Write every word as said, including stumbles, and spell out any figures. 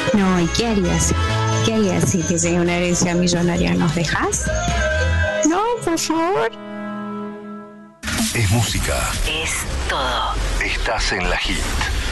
No, ¿y qué harías? ¿Qué harías si te llega una herencia millonaria? ¿Nos dejas? No, por favor. Es música. Es todo. Estás en La Hit.